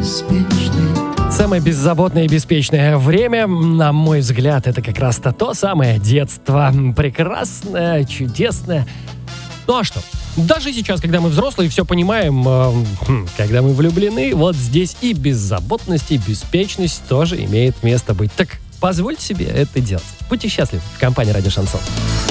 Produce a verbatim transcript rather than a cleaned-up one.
Самое беззаботное и беспечное время, на мой взгляд, это как раз-то то самое детство. Прекрасное, чудесное. Ну а что? Даже сейчас, когда мы взрослые, все понимаем, э, когда мы влюблены, вот здесь и беззаботность, и беспечность тоже имеет место быть. Так позвольте себе это делать. Будьте счастливы в компании «Радио Шансон».